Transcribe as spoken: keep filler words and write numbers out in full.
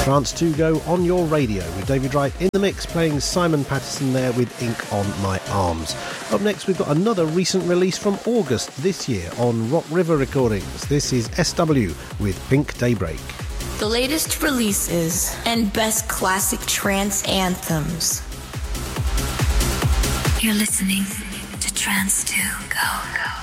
Trance to Go on your radio with David Wright in the mix, playing Simon Patterson there with Ink on My Arms. Up next, we've got another recent release from August this year on Rock River Recordings. This is S W with Pink Daybreak. The latest releases and best classic trance anthems. You're listening to Trance to Go. Go.